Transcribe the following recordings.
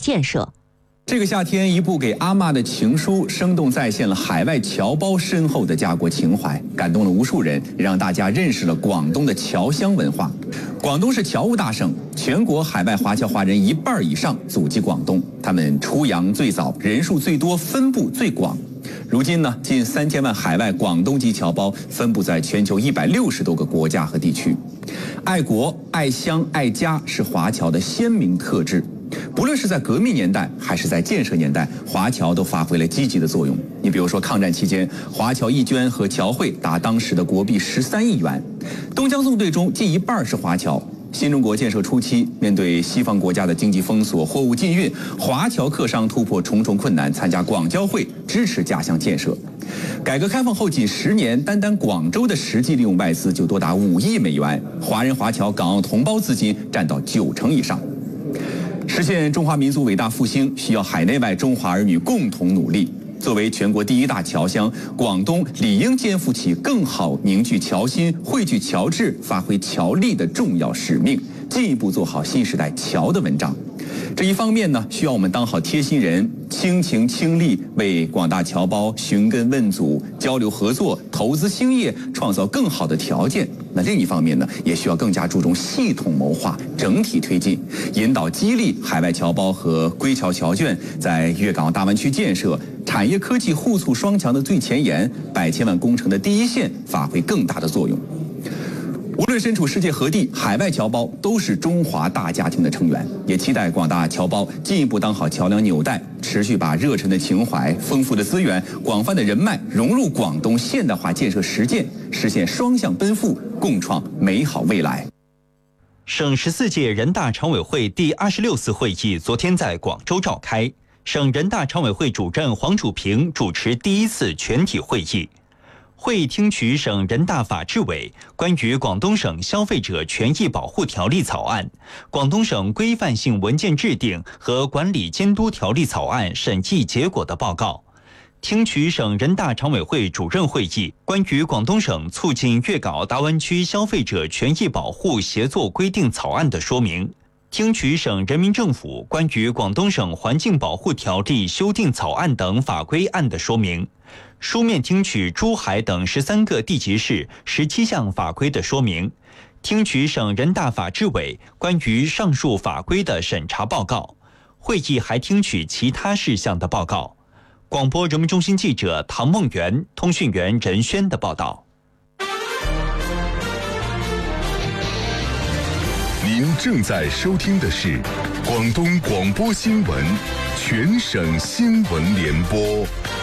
建设。 这个夏天，一部给阿嬷的情书，生动再现了海外侨胞深厚的家国情怀，感动了无数人，也让大家认识了广东的侨乡文化。广东是侨务大省，全国海外华侨华人1半以上祖籍广东，他们出洋最早，人数最多，分布最广。如今呢，近3000万海外广东籍侨胞分布在全球160多个国家和地区。爱国、爱乡、爱家是华侨的鲜明特质。不论是在革命年代还是在建设年代，华侨都发挥了积极的作用。你比如说，抗战期间，华侨义捐和侨汇达当时的国币13亿元。东江纵队中近1半是华侨。新中国建设初期，面对西方国家的经济封锁、货物禁运，华侨客商突破重重困难，参加广交会，支持家乡建设。改革开放后仅10年，单广州的实际利用外资就多达5亿美元，华人华侨港澳同胞资金占到90%以上。实现中华民族伟大复兴，需要海内外中华儿女共同努力。作为全国第1大侨乡，广东理应肩负起更好凝聚侨心、汇聚侨智、发挥侨力的重要使命，进一步做好新时代侨的文章。这一方面呢，需要我们当好贴心人，倾情倾力为广大侨胞寻根问祖、交流合作、投资兴业创造更好的条件。那另一方面呢，也需要更加注重系统谋划、整体推进，引导激励海外侨胞和归侨侨眷在粤港澳大湾区建设、产业科技互促双强的最前沿、100千万工程的第一线发挥更大的作用。无论身处世界何地，海外侨胞都是中华大家庭的成员，也期待广大侨胞进一步当好桥梁纽带，持续把热忱的情怀、丰富的资源、广泛的人脉融入广东现代化建设实践，实现双向奔赴，共创美好未来。 省14届人大常委会第26次会议昨天在广州召开，省人大常委会主任黄楚平主持第1次全体会议。会议听取省人大法制委关于广东省消费者权益保护条例草案、广东省规范性文件制定和管理监督条例草案审议结果的报告，听取省人大常委会主任会议关于广东省促进粤港澳大湾区消费者权益保护协作规定草案的说明，听取省人民政府关于广东省环境保护条例修订草案等法规案的说明，书面听取珠海等13个地级市17项法规的说明，听取省人大法制委关于上述法规的审查报告。会议还听取其他事项的报告。广播人民中心记者唐梦圆、通讯员任轩的报道。 您正在收听的是广东广播新闻全省新闻联播。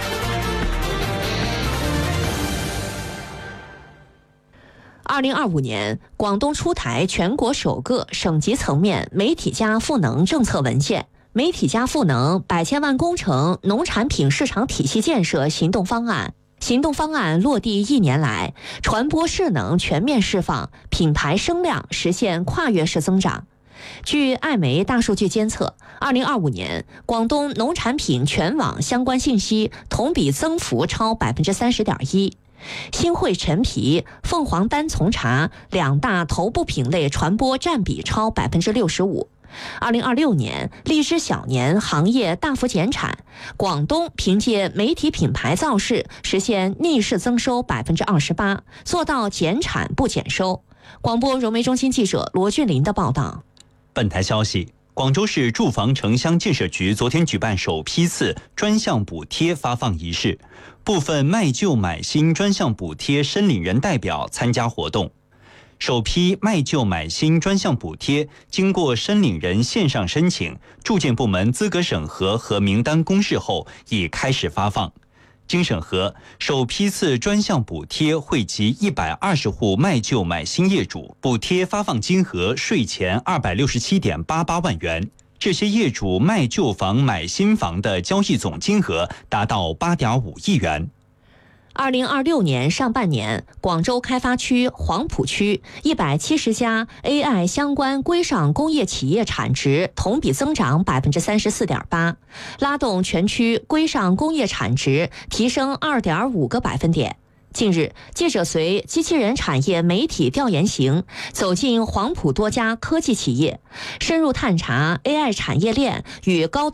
2025年，广东出台全国首个省级层面媒体加赋能政策文件，媒体加赋能100千万工程农产品市场体系建设行动方案。行动方案落地1年来，传播势能全面释放，品牌声量实现跨越式增长。据艾媒大数据监测，2025年广东农产品全网相关信息同比增幅超30.1%。新会陈皮、凤凰单丛茶2大头部品类传播占比超65%。2026年，荔枝小年行业大幅减产，广东凭借媒体品牌造势，实现逆势增收28%，做到减产不减收。广播融媒中心记者罗俊林的报道。 本台消息，广州市住房城乡建设局昨天举办首批次专项补贴发放仪式，部分卖旧买新专项补贴申领人代表参加活动。首批卖旧买新专项补贴经过申领人线上申请、住建部门资格审核和名单公示后，已开始发放。经审核，首批次专项补贴惠及120户卖旧买新业主，补贴发放金额税前267.88万元。这些业主卖旧房买新房的交易总金额达到8.5亿元。 2026年上半年，广州开发区黄埔区170家 AI 相关规上工业企业产值同比增长34.8%，拉动全区规上工业产值提升2.5个百分点。近日，记者随机器人产业媒体调研行走进黄埔多家科技企业，深入探查 AI 产业链与高